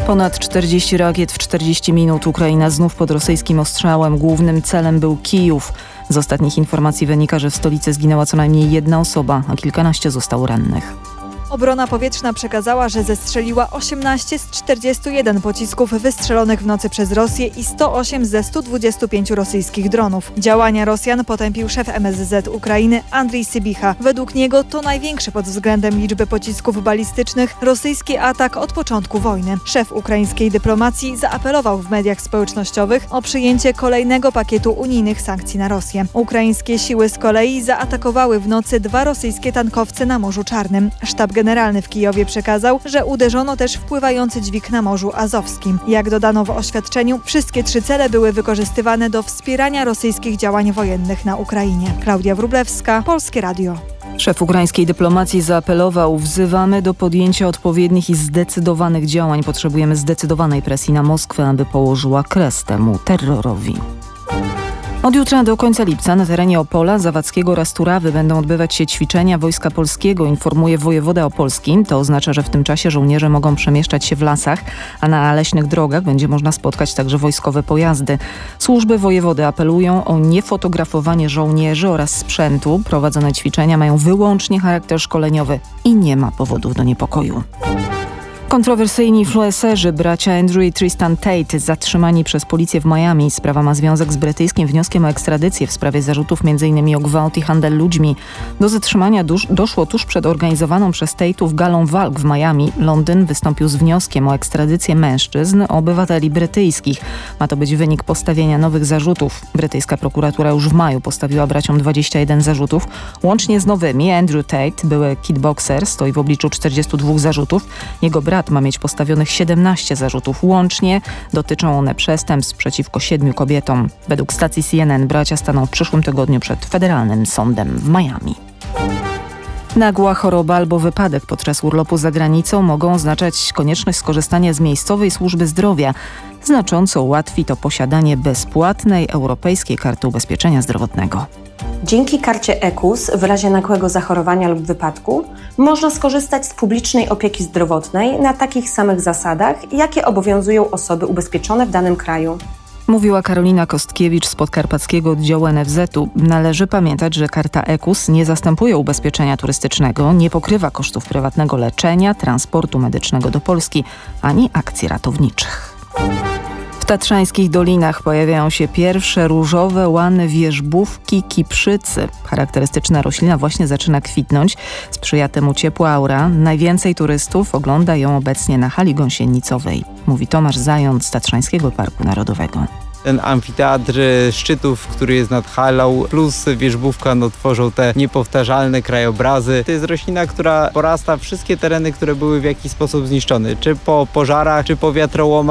Ponad 40 rakiet w 40 minut. Ukraina znów pod rosyjskim ostrzałem. Głównym celem był Kijów. Z ostatnich informacji wynika, że w stolicy zginęła co najmniej 1 osoba, a kilkanaście zostało rannych. Obrona powietrzna przekazała, że zestrzeliła 18 z 41 pocisków wystrzelonych w nocy przez Rosję i 108 ze 125 rosyjskich dronów. Działania Rosjan potępił szef MSZ Ukrainy Andrii Sybicha. Według niego to największy pod względem liczby pocisków balistycznych rosyjski atak od początku wojny. Szef ukraińskiej dyplomacji zaapelował w mediach społecznościowych o przyjęcie kolejnego pakietu unijnych sankcji na Rosję. Ukraińskie siły z kolei zaatakowały w nocy 2 rosyjskie tankowce na Morzu Czarnym. Sztab Generalny w Kijowie przekazał, że uderzono też wpływający dźwig na Morzu Azowskim. Jak dodano w oświadczeniu, wszystkie 3 cele były wykorzystywane do wspierania rosyjskich działań wojennych na Ukrainie. Klaudia Wróblewska, Polskie Radio. Szef ukraińskiej dyplomacji zaapelował: wzywamy do podjęcia odpowiednich i zdecydowanych działań. Potrzebujemy zdecydowanej presji na Moskwę, aby położyła kres temu terrorowi. Od jutra do końca lipca na terenie Opola, Zawadzkiego oraz Turawy będą odbywać się ćwiczenia Wojska Polskiego, informuje wojewoda opolski. To oznacza, że w tym czasie żołnierze mogą przemieszczać się w lasach, a na leśnych drogach będzie można spotkać także wojskowe pojazdy. Służby wojewody apelują o niefotografowanie żołnierzy oraz sprzętu. Prowadzone ćwiczenia mają wyłącznie charakter szkoleniowy i nie ma powodów do niepokoju. Kontrowersyjni influencerzy, bracia Andrew i Tristan Tate, zatrzymani przez policję w Miami. Sprawa ma związek z brytyjskim wnioskiem o ekstradycję w sprawie zarzutów m.in. o gwałt i handel ludźmi. Do zatrzymania doszło tuż przed organizowaną przez Tate'ów galą walk w Miami. Londyn wystąpił z wnioskiem o ekstradycję mężczyzn, obywateli brytyjskich. Ma to być wynik postawienia nowych zarzutów. Brytyjska prokuratura już w maju postawiła braciom 21 zarzutów. Łącznie z nowymi Andrew Tate, były kickboxer, stoi w obliczu 42 zarzutów. Jego brat ma mieć postawionych 17 zarzutów. Łącznie dotyczą one przestępstw przeciwko 7 kobietom. Według stacji CNN bracia staną w przyszłym tygodniu przed federalnym sądem w Miami. Nagła choroba albo wypadek podczas urlopu za granicą mogą oznaczać konieczność skorzystania z miejscowej służby zdrowia. Znacząco ułatwi to posiadanie bezpłatnej europejskiej karty ubezpieczenia zdrowotnego. Dzięki karcie EKUS w razie nagłego zachorowania lub wypadku można skorzystać z publicznej opieki zdrowotnej na takich samych zasadach, jakie obowiązują osoby ubezpieczone w danym kraju. Mówiła Karolina Kostkiewicz z podkarpackiego oddziału NFZ-u. Należy pamiętać, że karta EKUS nie zastępuje ubezpieczenia turystycznego, nie pokrywa kosztów prywatnego leczenia, transportu medycznego do Polski, ani akcji ratowniczych. W tatrzańskich dolinach pojawiają się pierwsze różowe łany wierzbówki kiprzycy. Charakterystyczna roślina właśnie zaczyna kwitnąć. Sprzyja temu ciepła aura. Najwięcej turystów ogląda ją obecnie na hali gąsienicowej. Mówi Tomasz Zając z Tatrzańskiego Parku Narodowego. Ten amfiteatr szczytów, który jest nad halą, plus wierzbówka tworzą te niepowtarzalne krajobrazy. To jest roślina, która porasta wszystkie tereny, które były w jakiś sposób zniszczone. Czy po pożarach, czy po wiatrołomach.